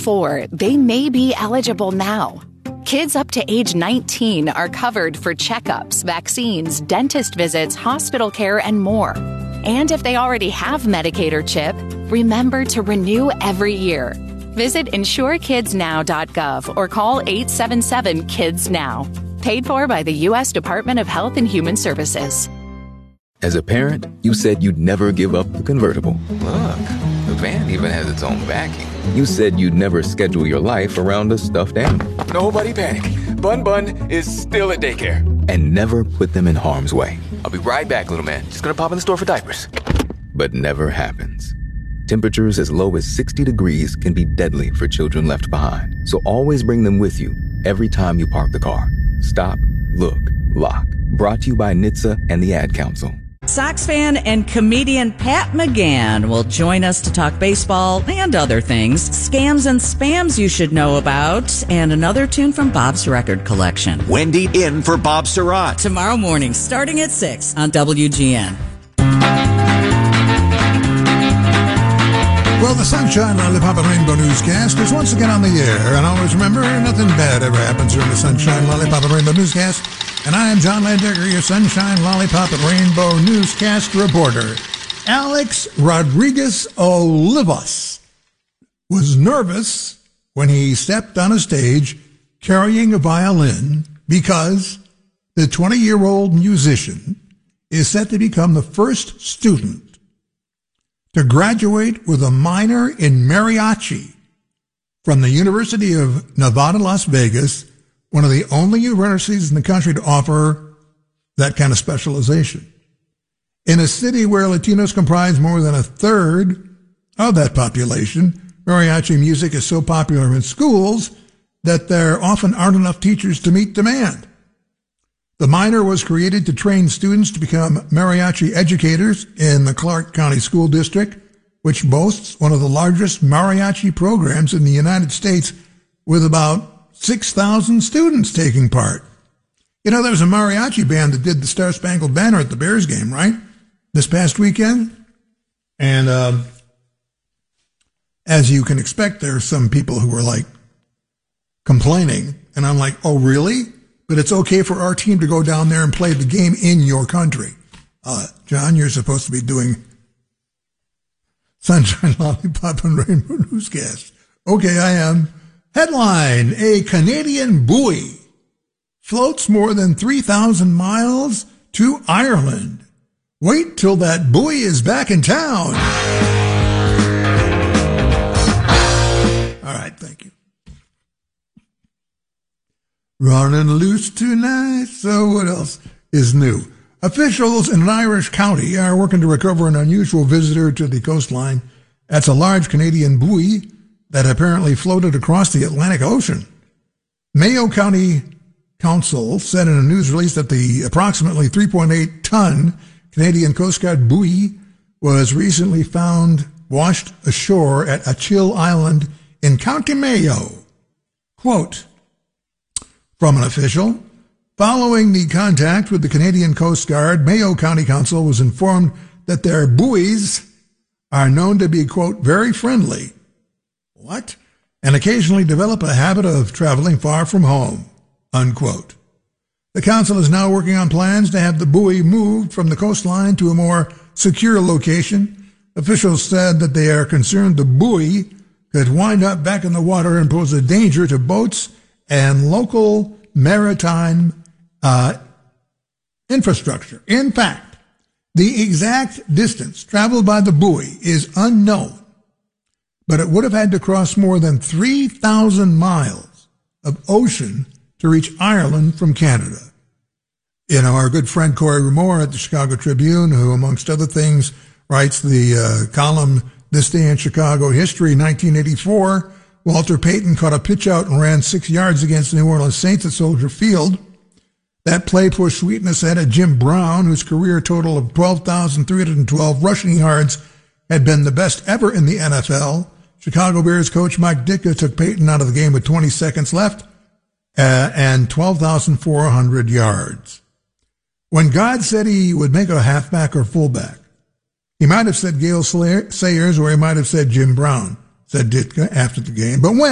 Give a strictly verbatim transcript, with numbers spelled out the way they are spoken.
before, they may be eligible now. Kids up to age nineteen are covered for checkups, vaccines, dentist visits, hospital care, and more. And if they already have Medicaid or CHIP, remember to renew every year. Visit insure kids now dot gov or call eight seven seven kids now. Paid for by the U S Department of Health and Human Services. As a parent, you said you'd never give up the convertible. Look, the van even has its own backing. You said you'd never schedule your life around a stuffed animal. Nobody panic. Bun Bun is still at daycare. And never put them in harm's way. I'll be right back, little man. Just gonna pop in the store for diapers. But never happens. Temperatures as low as sixty degrees can be deadly for children left behind. So always bring them with you every time you park the car. Stop, look, lock. Brought to you by N H T S A and the Ad Council. Sox fan and comedian Pat McGann will join us to talk baseball and other things, scams and spams you should know about, and another tune from Bob's record collection. Wendy in for Bob Surratt. Tomorrow morning, starting at six on W G N. Well, the Sunshine Lollipop and Rainbow Newscast is once again on the air. And always remember, nothing bad ever happens during the Sunshine Lollipop and Rainbow Newscast. And I am John Landecker, your Sunshine Lollipop and Rainbow Newscast reporter. Alex Rodriguez Olivas was nervous when he stepped on a stage carrying a violin because the twenty-year-old musician is set to become the first student to graduate with a minor in mariachi from the University of Nevada, Las Vegas, one of the only universities in the country to offer that kind of specialization. In a city where Latinos comprise more than a third of that population, mariachi music is so popular in schools that there often aren't enough teachers to meet demand. The minor was created to train students to become mariachi educators in the Clark County School District, which boasts one of the largest mariachi programs in the United States with about six thousand students taking part. You know, there was a mariachi band that did the Star Spangled Banner at the Bears game, right? This past weekend. And uh, as you can expect, there are some people who were like complaining. And I'm like, oh, really? But it's okay for our team to go down there and play the game in your country. Uh, John, you're supposed to be doing Sunshine Lollipop and Rainbow Newscast. Okay, I am. Headline, a Canadian buoy floats more than three thousand miles to Ireland. Wait till that buoy is back in town. All right, thank you. Running loose tonight. So what else is new? Officials in an Irish county are working to recover an unusual visitor to the coastline. That's a large Canadian buoy that apparently floated across the Atlantic Ocean. Mayo County Council said in a news release that the approximately three point eight ton Canadian Coast Guard buoy was recently found washed ashore at Achill Island in County Mayo. Quote, from an official, following the contact with the Canadian Coast Guard, Mayo County Council was informed that their buoys are known to be, quote, very friendly. What? And occasionally develop a habit of traveling far from home, unquote. The council is now working on plans to have the buoy moved from the coastline to a more secure location. Officials said that they are concerned the buoy could wind up back in the water and pose a danger to boats and local maritime uh, infrastructure. In fact, the exact distance traveled by the buoy is unknown, but it would have had to cross more than three thousand miles of ocean to reach Ireland from Canada. You know, our good friend Corey Remore at the Chicago Tribune, who, amongst other things, writes the uh, column This Day in Chicago History, nineteen eighty-four, Walter Payton caught a pitch out and ran six yards against the New Orleans Saints at Soldier Field. That play pushed sweetness ahead of Jim Brown, whose career total of twelve thousand three hundred twelve rushing yards had been the best ever in the N F L. Chicago Bears coach Mike Ditka took Payton out of the game with twenty seconds left uh, and twelve thousand four hundred yards. When God said he would make a halfback or fullback, he might have said Gale Sayers or he might have said Jim Brown, said Ditka after the game. But when